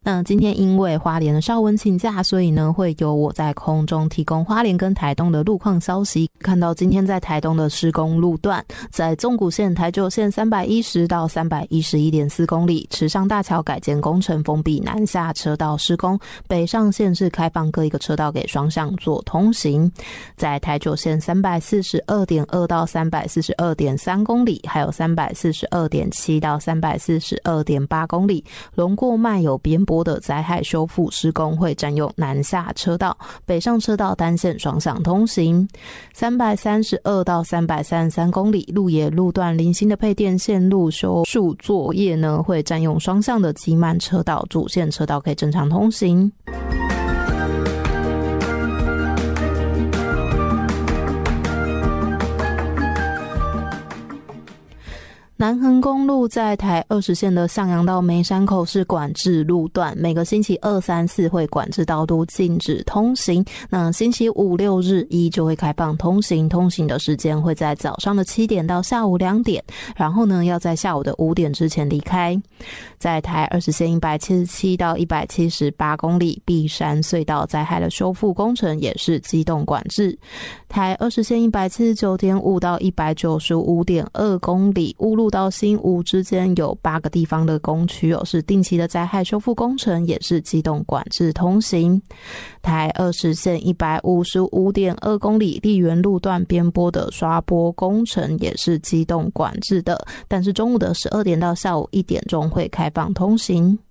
那今天因为花莲的邵文请假，所以呢会由我在空中提供花莲跟台东的路况消息。看到今天在台东的施工路段，在纵谷线、台九线310到311.4公里，池上大桥改建工程封闭南下车道施工，北上线是开放各一个车道给双向做通行。在台九线342.2到342.3公里，还有342.7到342.8公里，龙过迈有边坡的灾害修复施工会占用南下车道，北上车道单线双向通行。332到333公里，鹿野路段零星的配电线路修树作业呢，会占用双向的机慢车道，主线车道可以正常通行。南横公路在台20线的向阳到梅山口是管制路段，每个星期2、3、4会管制道路禁止通行，那星期5、6、日1就会开放通行，通行的时间会在早上的7点到下午2点，然后呢要在下午的5点之前离开。在台20线177到178公里，碧山隧道灾害的修复工程也是机动管制。台20线179.5到195.2公里，乌路到新吴之间有8个地方的工区是定期的灾害修复工程，也是机动管制通行。台20线155.2公里，丽园路段边坡的刷坡工程也是机动管制的，但是中午的12点到下午1点钟会开放通行。